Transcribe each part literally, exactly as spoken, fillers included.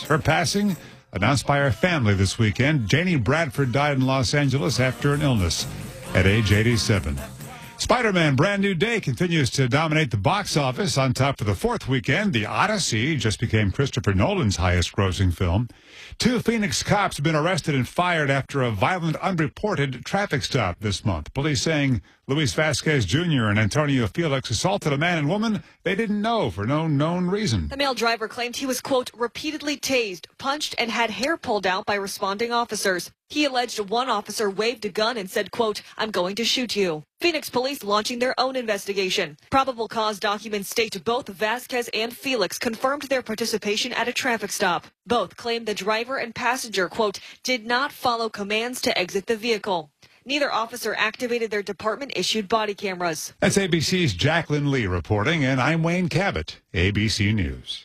Her passing, announced by her family this weekend. Janie Bradford died in Los Angeles after an illness at age eighty-seven. Spider-Man Brand New Day continues to dominate the box office. On top for the fourth weekend, The Odyssey just became Christopher Nolan's highest-grossing film. Two Phoenix cops have been arrested and fired after a violent, unreported traffic stop this month. Police saying Luis Vasquez Junior and Antonio Felix assaulted a man and woman they didn't know for no known reason. The male driver claimed he was, quote, repeatedly tased, punched, and had hair pulled out by responding officers. He alleged one officer waved a gun and said, quote, I'm going to shoot you. Phoenix police launching their own investigation. Probable cause documents state both Vasquez and Felix confirmed their participation at a traffic stop. Both claimed the driver and passenger, quote, did not follow commands to exit the vehicle. Neither officer activated their department-issued body cameras. That's A B C's Jacqueline Lee reporting, and I'm Wayne Cabot, A B C News.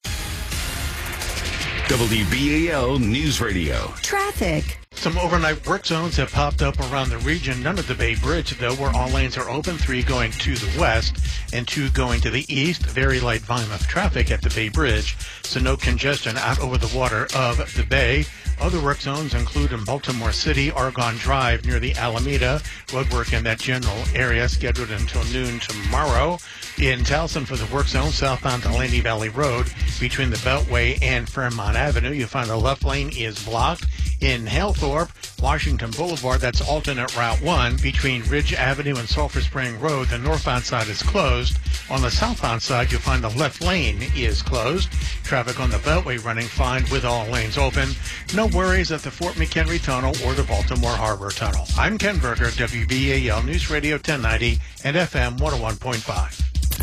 W B A L News Radio. Traffic. Some overnight work zones have popped up around the region. None at the Bay Bridge, though, where all lanes are open. Three going to the west and two going to the east. Very light volume of traffic at the Bay Bridge, so no congestion out over the water of the Bay. Other work zones include in Baltimore City, Argonne Drive near the Alameda. Road work in that general area scheduled until noon tomorrow. In Towson for the work zone, southbound Delaney Valley Road between the Beltway and Fairmont Avenue. You find the left lane is blocked. In Halethorpe, Washington Boulevard, that's alternate Route one. Between Ridge Avenue and Sulphur Spring Road, the northbound side is closed. On the southbound side, you'll find the left lane is closed. Traffic on the Beltway running fine with all lanes open. No worries at the Fort McHenry Tunnel or the Baltimore Harbor Tunnel. I'm Ken Berger, W B A L News Radio ten ninety and F M one oh one point five.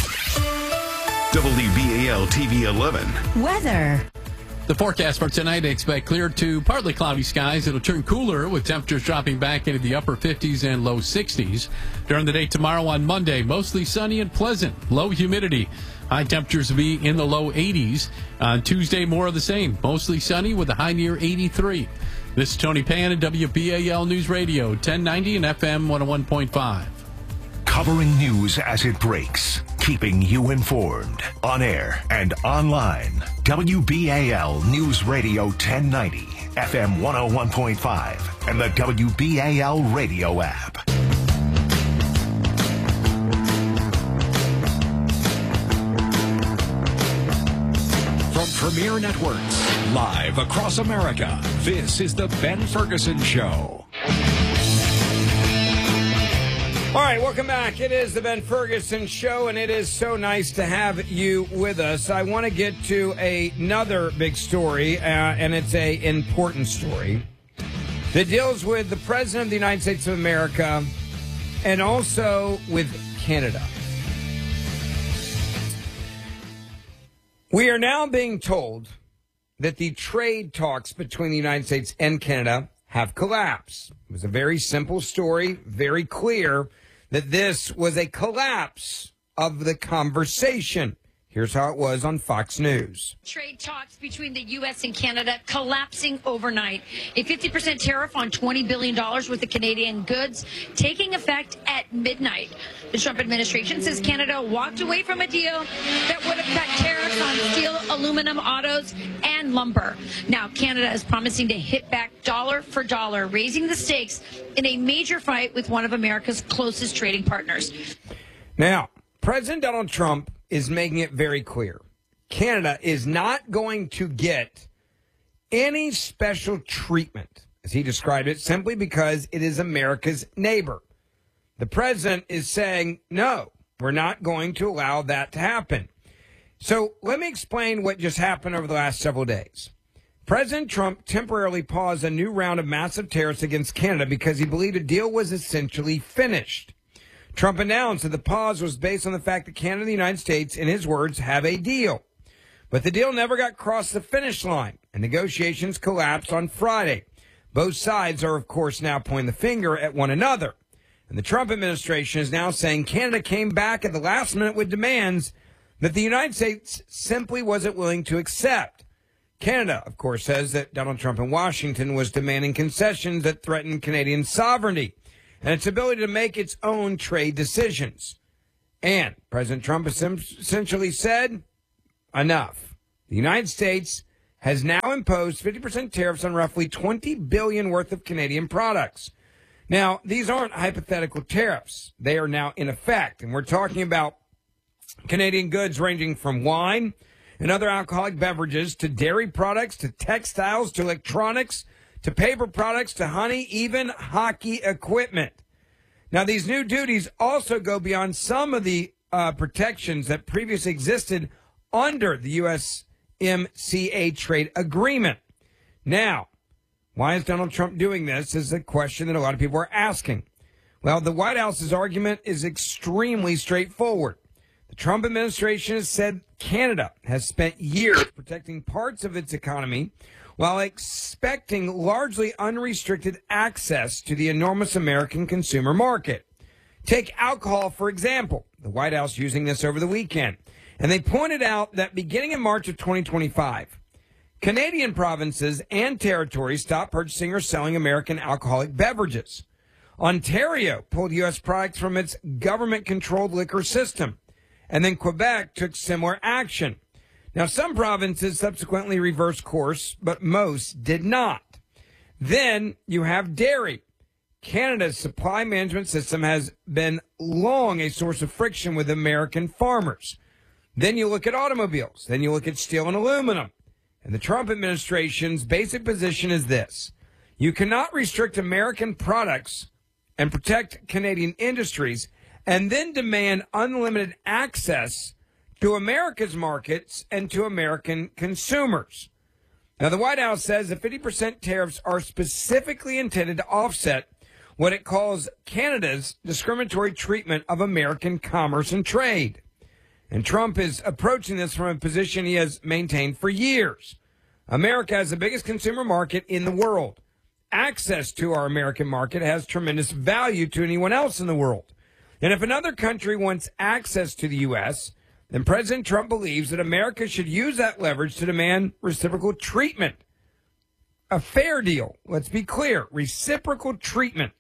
W B A L T V eleven. Weather. The forecast for tonight, expect clear to partly cloudy skies. It'll turn cooler with temperatures dropping back into the upper fifties and low sixties. During the day tomorrow on Monday, mostly sunny and pleasant. Low humidity. High temperatures will be in the low eighties. On Tuesday, more of the same. Mostly sunny with a high near eighty-three. This is Tony Pan at W B A L News Radio, ten ninety and F M one oh one point five. Covering news as it breaks, keeping you informed, on air and online. W B A L News Radio ten ninety, F M one oh one point five, and the W B A L radio app. From Premier Networks, live across America, this is the Ben Ferguson Show. All right, welcome back. It is the Ben Ferguson Show, and it is so nice to have you with us. I want to get to a, another big story, uh, and it's a important story that deals with the President of the United States of America and also with Canada. We are now being told that the trade talks between the United States and Canada have collapsed. It was a very simple story, very clear that this was a collapse of the conversation. Here's how it was on Fox News. Trade talks between the U S and Canada collapsing overnight. A fifty percent tariff on twenty billion dollars worth of Canadian goods taking effect at midnight. The Trump administration says Canada walked away from a deal that would have cut tariffs on steel, aluminum, autos, and lumber. Now, Canada is promising to hit back dollar for dollar, raising the stakes in a major fight with one of America's closest trading partners. Now, President Donald Trump is making it very clear. Canada is not going to get any special treatment, as he described it, simply because it is America's neighbor. The president is saying, no, we're not going to allow that to happen. So let me explain what just happened over the last several days. President Trump temporarily paused a new round of massive tariffs against Canada because he believed a deal was essentially finished. Trump announced that the pause was based on the fact that Canada and the United States, in his words, have a deal. But the deal never got across the finish line, and negotiations collapsed on Friday. Both sides are, of course, now pointing the finger at one another. And the Trump administration is now saying Canada came back at the last minute with demands that the United States simply wasn't willing to accept. Canada, of course, says that Donald Trump in Washington was demanding concessions that threatened Canadian sovereignty and its ability to make its own trade decisions. And President Trump essentially said, enough. The United States has now imposed fifty percent tariffs on roughly twenty billion dollars worth of Canadian products. Now, these aren't hypothetical tariffs. They are now in effect, and we're talking about Canadian goods ranging from wine and other alcoholic beverages to dairy products to textiles to electronics to paper products to honey, even hockey equipment. Now, these new duties also go beyond some of the uh, protections that previously existed under the U S M C A trade agreement. Now, why is Donald Trump doing this is a question that a lot of people are asking. Well, the White House's argument is extremely straightforward. The Trump administration has said Canada has spent years protecting parts of its economy while expecting largely unrestricted access to the enormous American consumer market. Take alcohol, for example. The White House using this over the weekend. And they pointed out that beginning in March of twenty twenty-five, Canadian provinces and territories stopped purchasing or selling American alcoholic beverages. Ontario pulled U S products from its government-controlled liquor system. And then Quebec took similar action. Now, some provinces subsequently reversed course, but most did not. Then you have dairy. Canada's supply management system has been long a source of friction with American farmers. Then you look at automobiles. Then you look at steel and aluminum. And the Trump administration's basic position is this. You cannot restrict American products and protect Canadian industries and then demand unlimited access to America's markets and to American consumers. Now, the White House says the fifty percent tariffs are specifically intended to offset what it calls Canada's discriminatory treatment of American commerce and trade. And Trump is approaching this from a position he has maintained for years. America has the biggest consumer market in the world. Access to our American market has tremendous value to anyone else in the world. And if another country wants access to the U S, then President Trump believes that America should use that leverage to demand reciprocal treatment. A fair deal, let's be clear, reciprocal treatment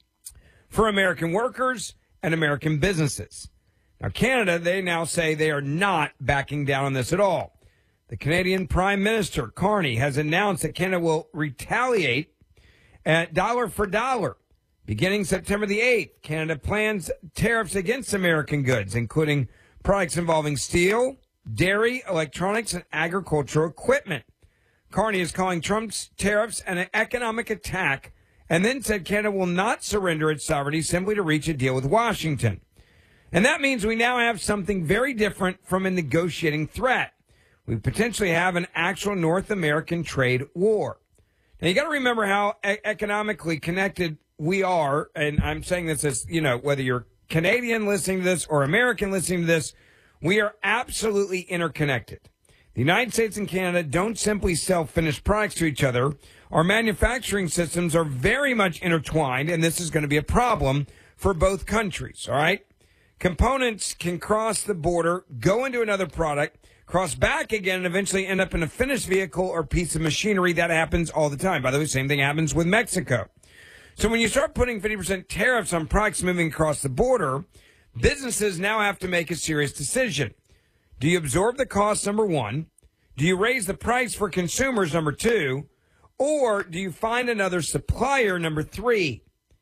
for American workers and American businesses. Now, Canada, they now say they are not backing down on this at all. The Canadian Prime Minister, Carney, has announced that Canada will retaliate at dollar for dollar. Beginning September the eighth, Canada plans tariffs against American goods, including products involving steel, dairy, electronics, and agricultural equipment. Carney is calling Trump's tariffs an economic attack and then said Canada will not surrender its sovereignty simply to reach a deal with Washington. And that means we now have something very different from a negotiating threat. We potentially have an actual North American trade war. Now, you got to remember how e- economically connected we are, and I'm saying this as, you know, whether you're Canadian listening to this or American listening to this, we are absolutely interconnected. The United States and Canada don't simply sell finished products to each other. Our manufacturing systems are very much intertwined, and this is going to be a problem for both countries, all right? Components can cross the border, go into another product, cross back again, and eventually end up in a finished vehicle or piece of machinery. That happens all the time. By the way, same thing happens with Mexico. So when you start putting fifty percent tariffs on products moving across the border, businesses now have to make a serious decision. Do you absorb the cost, number one? Do you raise the price for consumers, number two? Or do you find another supplier, number three?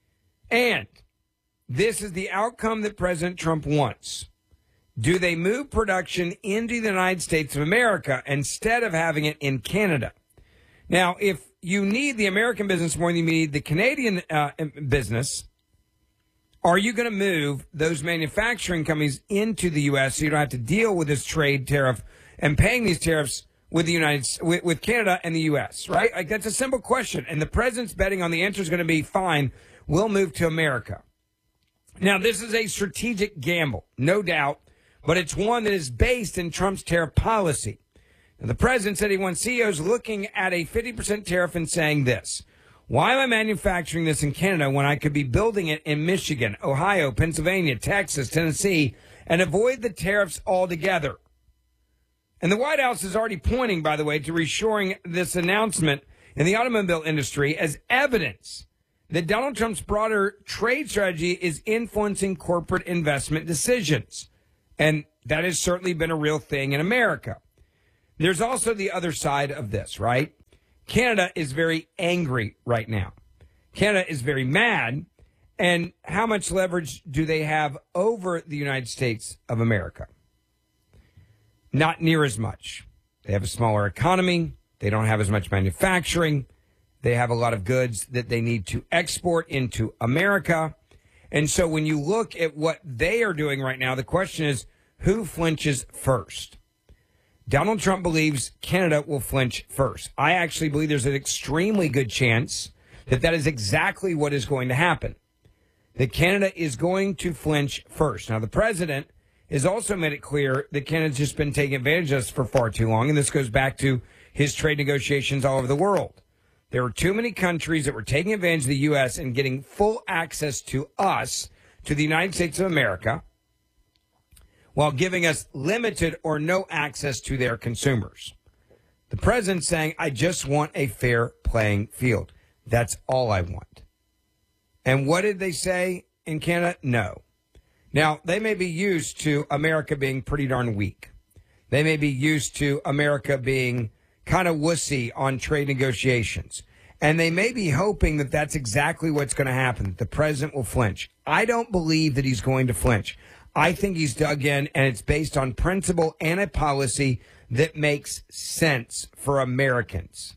And this is the outcome that President Trump wants. Do they move production into the United States of America instead of having it in Canada? Now, if you need the American business more than you need the Canadian uh, business, are you going to move those manufacturing companies into the U S so you don't have to deal with this trade tariff and paying these tariffs with the United with, with Canada and the U S, right? Like, that's a simple question. And the president's betting on the answer is going to be fine. We'll move to America. Now, this is a strategic gamble, no doubt, but it's one that is based in Trump's tariff policy. Now, the president said he wants C E Os looking at a fifty percent tariff and saying this: why am I manufacturing this in Canada when I could be building it in Michigan, Ohio, Pennsylvania, Texas, Tennessee, and avoid the tariffs altogether? And the White House is already pointing, by the way, to reshoring this announcement in the automobile industry as evidence that Donald Trump's broader trade strategy is influencing corporate investment decisions. And that has certainly been a real thing in America. There's also the other side of this, right? Canada is very angry right now. Canada is very mad. And how much leverage do they have over the United States of America? Not near as much. They have a smaller economy. They don't have as much manufacturing. They have a lot of goods that they need to export into America. And so when you look at what they are doing right now, the question is, who flinches first? Donald Trump believes Canada will flinch first. I actually believe there's an extremely good chance that that is exactly what is going to happen, that Canada is going to flinch first. Now, the president has also made it clear that Canada's just been taking advantage of us for far too long, and this goes back to his trade negotiations all over the world. There were too many countries that were taking advantage of the U S and getting full access to us, to the United States of America, while giving us limited or no access to their consumers. The president's saying, I just want a fair playing field. That's all I want. And what did they say in Canada? No. Now, they may be used to America being pretty darn weak. They may be used to America being kind of wussy on trade negotiations. And they may be hoping that that's exactly what's going to happen, that the president will flinch. I don't believe that he's going to flinch. I think he's dug in, and it's based on principle and a policy that makes sense for Americans.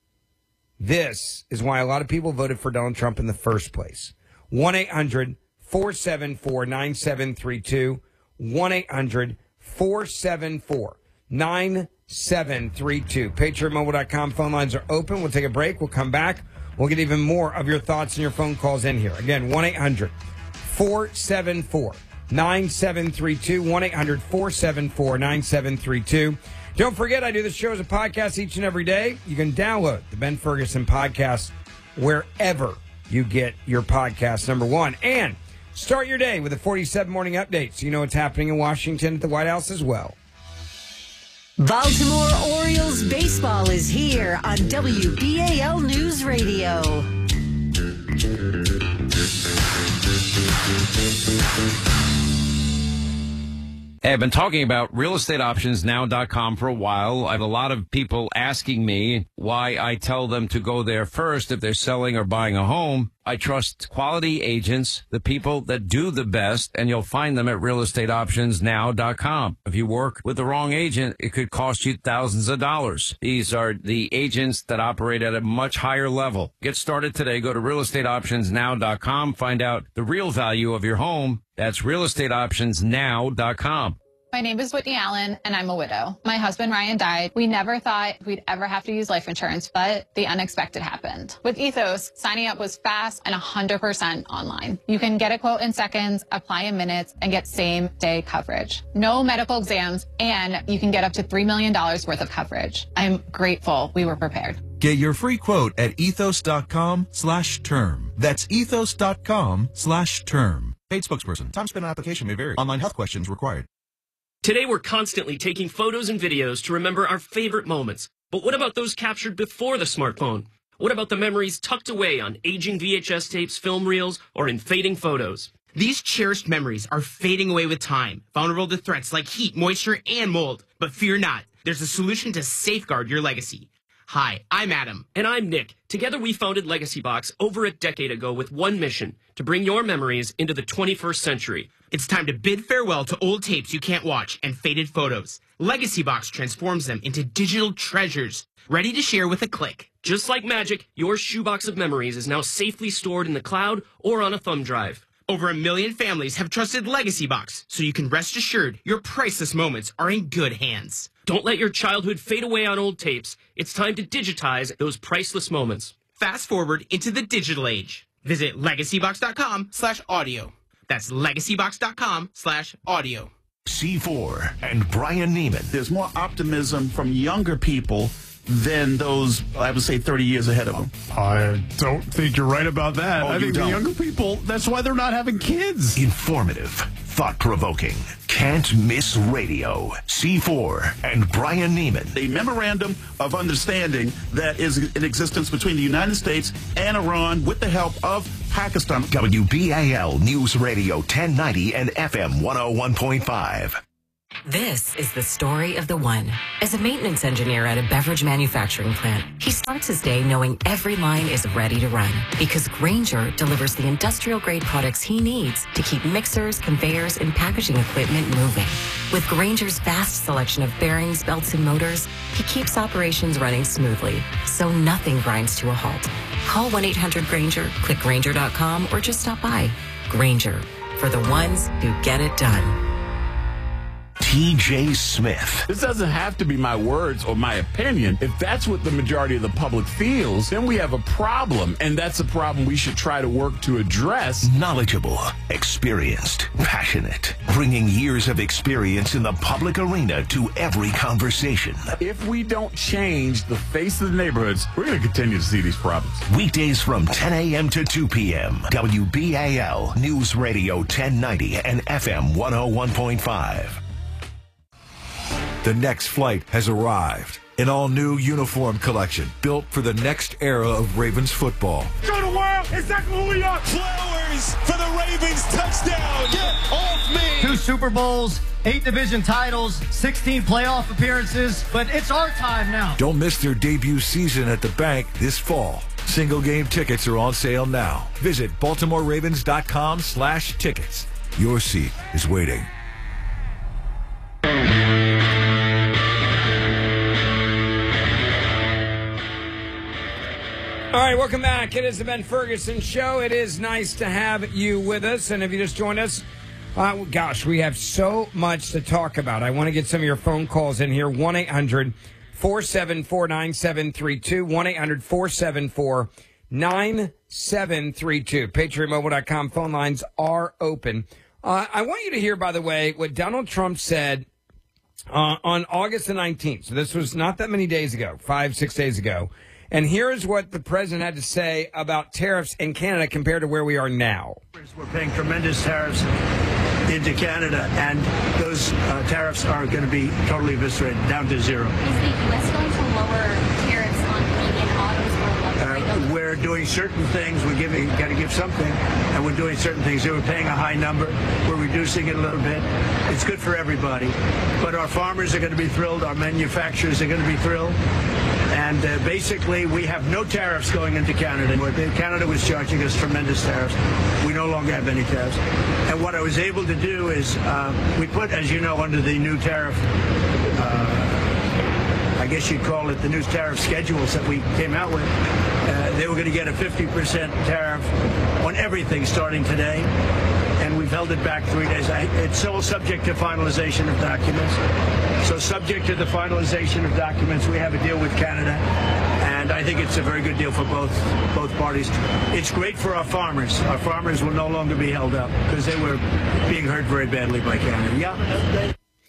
This is why a lot of people voted for Donald Trump in the first place. one eight hundred four seven four nine seven three two. one eight hundred four seven four nine seven three two. Patriot Mobile dot com phone lines are open. We'll take a break. We'll come back. We'll get even more of your thoughts and your phone calls in here. Again, one eight hundred four seven four nine seven three two. one eight hundred four seven four nine seven three two. Don't forget, I do the show as a podcast each and every day. You can download the Ben Ferguson podcast wherever you get your podcast, number one. And start your day with a forty-seven Morning Update so you know what's happening in Washington at the White House as well. Baltimore Orioles baseball is here on W B A L News Radio. Hey, I've been talking about real estate options now dot com for a while. I have a lot of people asking me why I tell them to go there first if they're selling or buying a home. I trust quality agents, the people that do the best, and you'll find them at real estate options now dot com. If you work with the wrong agent, it could cost you thousands of dollars. These are the agents that operate at a much higher level. Get started today. Go to real estate options now dot com. Find out the real value of your home. That's real estate options now dot com. My name is Whitney Allen, and I'm a widow. My husband, Ryan, died. We never thought we'd ever have to use life insurance, but the unexpected happened. With Ethos, signing up was fast and one hundred percent online. You can get a quote in seconds, apply in minutes, and get same-day coverage. No medical exams, and you can get up to three million dollars worth of coverage. I'm grateful we were prepared. Get your free quote at ethos.com slash term. That's ethos.com slash term. Paid spokesperson. Time spent on application may vary. Online health questions required. Today, we're constantly taking photos and videos to remember our favorite moments. But what about those captured before the smartphone? What about the memories tucked away on aging V H S tapes, film reels, or in fading photos? These cherished memories are fading away with time, vulnerable to threats like heat, moisture, and mold. But fear not. There's a solution to safeguard your legacy. Hi, I'm Adam. And I'm Nick. Together we founded Legacy Box over a decade ago with one mission, to bring your memories into the twenty-first century. It's time to bid farewell to old tapes you can't watch and faded photos. Legacy Box transforms them into digital treasures, ready to share with a click. Just like magic, your shoebox of memories is now safely stored in the cloud or on a thumb drive. Over a million families have trusted Legacy Box, so you can rest assured your priceless moments are in good hands. Don't let your childhood fade away on old tapes. It's time to digitize those priceless moments. Fast forward into the digital age. Visit legacybox.com slash audio. That's legacybox.com slash audio. C four and Brian Neiman. There's more optimism from younger people than those, I would say, thirty years ahead of them. I don't think you're right about that. Oh, I think don't. the younger people, that's why they're not having kids. Informative, thought-provoking, can't miss radio. C four and Brian Neiman. The memorandum of understanding that is in existence between the United States and Iran with the help of Pakistan. W B A L News Radio ten ninety and F M one oh one point five. This is the story of the one. As a maintenance engineer at a beverage manufacturing plant, he starts his day knowing every line is ready to run because Grainger delivers the industrial-grade products he needs to keep mixers, conveyors, and packaging equipment moving. With Grainger's vast selection of bearings, belts, and motors, he keeps operations running smoothly, so nothing grinds to a halt. Call one eight hundred Grainger, click Grainger dot com, or just stop by. Grainger, for the ones who get it done. T J Smith. This doesn't have to be my words or my opinion. If that's what the majority of the public feels, then we have a problem, and that's a problem we should try to work to address. Knowledgeable, experienced, passionate, bringing years of experience in the public arena to every conversation. If we don't change the face of the neighborhoods, we're going to continue to see these problems. Weekdays from ten a.m. to two p.m. W B A L News Radio ten ninety and F M one oh one point five. The next flight has arrived. An all-new uniform collection built for the next era of Ravens football. Show the world exactly who we are. Flowers for the Ravens touchdown. Get off me. Two Super Bowls, eight division titles, sixteen playoff appearances, but it's our time now. Don't miss their debut season at the bank this fall. Single game tickets are on sale now. Visit Baltimore Ravens dot com slash tickets. Your seat is waiting. All right, welcome back. It is the Ben Ferguson Show. It is nice to have you with us. And if you just joined us, uh, gosh, we have so much to talk about. I want to get some of your phone calls in here. one eight hundred four seven four nine seven three two. one eight hundred four seven four nine seven three two. Patriot Mobile dot com phone lines are open. Uh, I want you to hear, by the way, what Donald Trump said uh, on August the nineteenth. So this was not that many days ago, five, six days ago. And here's what the president had to say about tariffs in Canada compared to where we are now. We're paying tremendous tariffs into Canada, and those uh, tariffs are going to be totally eviscerated, down to zero. Is the U S going to lower tariffs on Canadian autos or Uh, we're doing certain things. We're giving, got to give something, and we're doing certain things. We're paying a high number. We're reducing it a little bit. It's good for everybody. But our farmers are going to be thrilled. Our manufacturers are going to be thrilled. And uh, basically, we have no tariffs going into Canada. Canada was charging us tremendous tariffs. We no longer have any tariffs. And what I was able to do is uh, we put, as you know, under the new tariff, uh, I guess you'd call it the new tariff schedules that we came out with. Uh, they were going to get a fifty percent tariff on everything starting today. And we've held it back three days. I, it's still subject to finalization of documents. So subject to the finalization of documents, we have a deal with Canada. And I think it's a very good deal for both both parties. It's great for our farmers. Our farmers will no longer be held up because they were being hurt very badly by Canada. Yeah.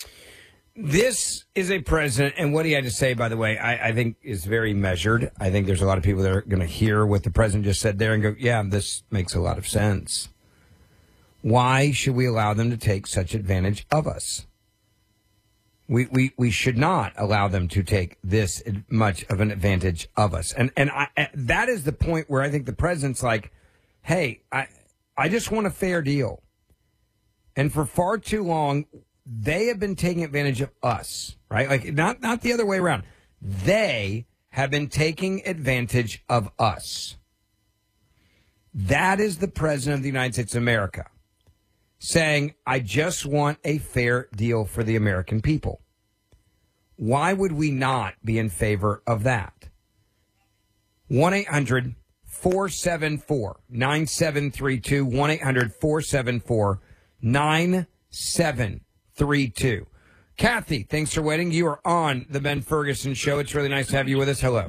This is a president, and what he had to say, by the way, I, I think is very measured. I think there's a lot of people that are going to hear what the president just said there and go, yeah, this makes a lot of sense. Why should we allow them to take such advantage of us? We we we should not allow them to take this much of an advantage of us. And and I, that is the point where I think the president's like, hey, I I just want a fair deal. And for far too long, they have been taking advantage of us, right? Like not not the other way around. They have been taking advantage of us. That is the president of the United States of America saying, I just want a fair deal for the American people. Why would we not be in favor of that? one eight hundred four seven four nine seven three two. one eight hundred four seven four nine seven three two. Kathy, thanks for waiting. You are on the Ben Ferguson Show. It's really nice to have you with us. Hello.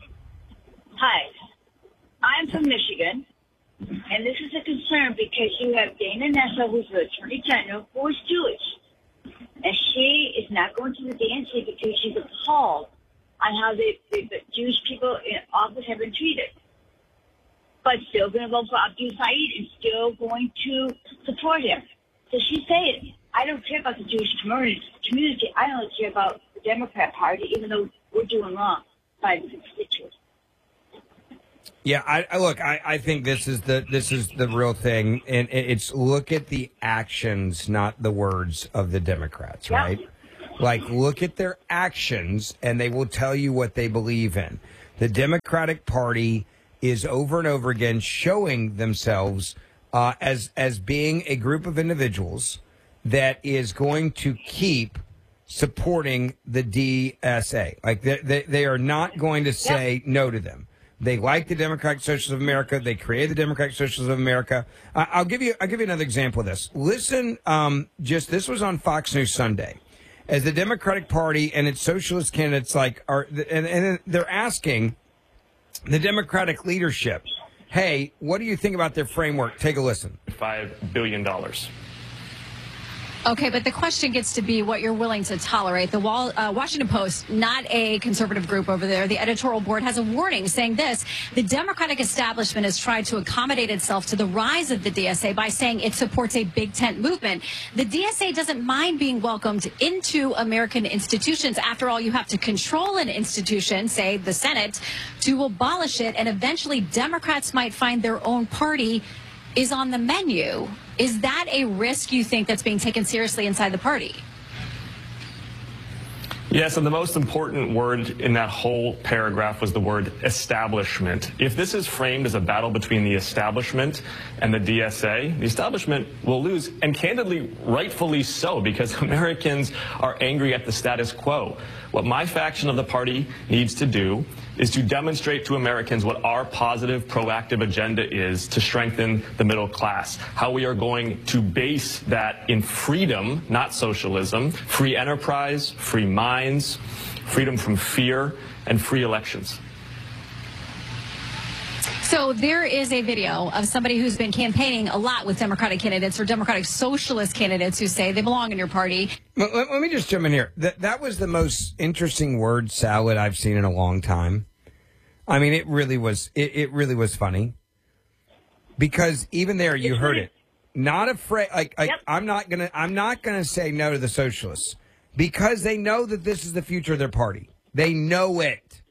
Hi. I'm from Michigan. And this is a concern because you have Dana Nessel, who's the Attorney General, who is Jewish. And she is not going to the D N C because she's appalled on how they, the, the Jewish people in office have been treated. But still going to vote for Abdul Said and still going to support him. So she's saying, I don't care about the Jewish community. community. I only care about the Democrat Party, even though we're doing wrong by the constituents. Yeah, I, I look. I, I think this is the this is the real thing, and it's look at the actions, not the words of the Democrats, right? Like, look at their actions, and they will tell you what they believe in. The Democratic Party is over and over again showing themselves uh, as as being a group of individuals that is going to keep supporting the D S A. Like, they they, they are not going to say no to them. They like the Democratic Socialists of America. They created the Democratic Socialists of America. Uh, I'll give you I'll give you another example of this. Listen, um, just this was on Fox News Sunday, as the Democratic Party and its socialist candidates like are and, and they're asking the Democratic leadership, "Hey, what do you think about their framework?" Take a listen. Five billion dollars. Okay, but the question gets to be what you're willing to tolerate. The Wall, uh, Washington Post, not a conservative group over there, the editorial board has a warning saying this: the Democratic establishment has tried to accommodate itself to the rise of the D S A by saying it supports a big tent movement. The D S A doesn't mind being welcomed into American institutions. After all, you have to control an institution, say the Senate, to abolish it, and eventually Democrats might find their own party is on the menu. Is that a risk you think that's being taken seriously inside the party? Yes, and the most important word in that whole paragraph was the word establishment. If this is framed as a battle between the establishment and the D S A, the establishment will lose, and candidly, rightfully so, because Americans are angry at the status quo. What my faction of the party needs to do is to demonstrate to Americans what our positive, proactive agenda is to strengthen the middle class, how we are going to base that in freedom, not socialism, free enterprise, free minds, freedom from fear, and free elections. So there is a video of somebody who's been campaigning a lot with Democratic candidates or Democratic socialist candidates who say they belong in your party. Let, let, let me just jump in here. That, that was the most interesting word salad I've seen in a long time. I mean, it really was. It, it really was funny, because even there you heard it. Not afraid. Like, like yep. I'm not gonna. I'm not gonna say no to the socialists, because they know that this is the future of their party. They know it.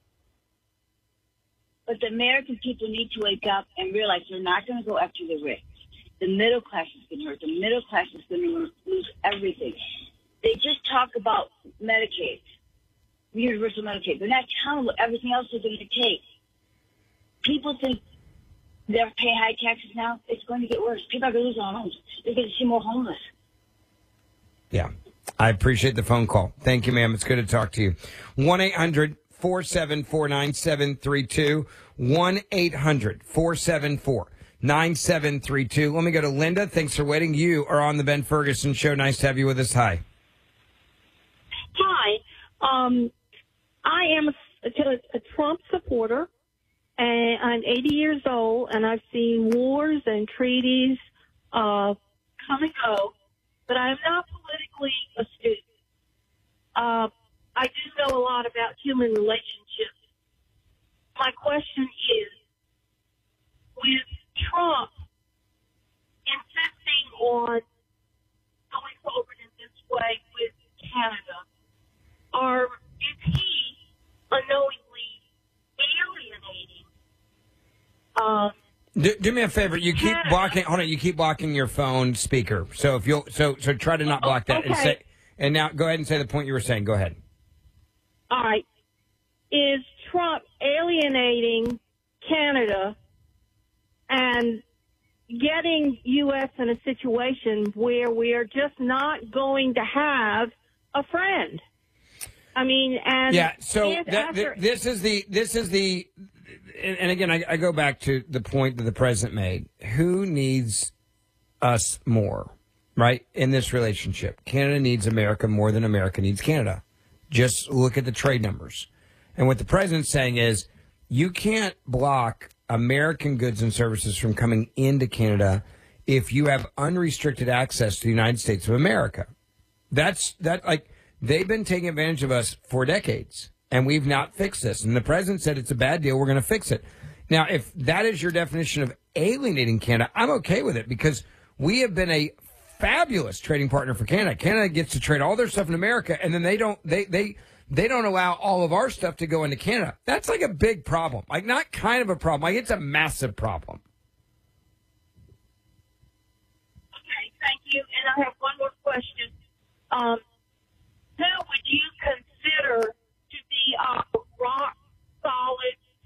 But the American people need to wake up and realize they're not going to go after the rich. The middle class is going to hurt. The middle class is going to lose everything. They just talk about Medicaid, universal Medicaid. They're not telling what everything else they're going to take. People think they're paying high taxes now. It's going to get worse. People are going to lose their homes. They're going to see more homeless. Yeah. I appreciate the phone call. Thank you, ma'am. It's good to talk to you. one eight hundred four seven four nine seven three two. one eight hundred four seven four nine seven three two. Let me go to Linda. Thanks for waiting. You are on the Ben Ferguson Show. Nice to have you with us. Hi. Hi. Um, I am a, a, a Trump supporter, and I'm eighty years old, and I've seen wars and treaties uh, come and go, but I am not politically astute. Uh, I do know a lot about human relationships. My question is, with Trump insisting on going forward in this way with Canada, or is he unknowingly alienating? Um, do, do me a favor. You keep Canada. blocking. Hold on. You keep blocking your phone speaker. So if you'll, so so try to not block that. Okay. And say. And now go ahead and say the point you were saying. Go ahead. All right. Is Trump alienating Canada and getting U S in a situation where we are just not going to have a friend? I mean, and yeah. So that, after- th- this is the this is the, and, and again, I, I go back to the point that the president made. Who needs us more, right, in this relationship? Canada needs America more than America needs Canada. Just look at the trade numbers. And what the president's saying is, you can't block American goods and services from coming into Canada if you have unrestricted access to the United States of America. That's that like they've been taking advantage of us for decades, and we've not fixed this. And the president said it's a bad deal. We're going to fix it. Now, if that is your definition of alienating Canada, I'm okay with it, because we have been a fabulous trading partner for Canada. Canada gets to trade all their stuff in America, and then they don't. They they they don't allow all of our stuff to go into Canada. That's like a big problem. Like, not kind of a problem. Like, it's a massive problem. Okay, thank you. And I have one more question. Um, who would you consider to be a rock solid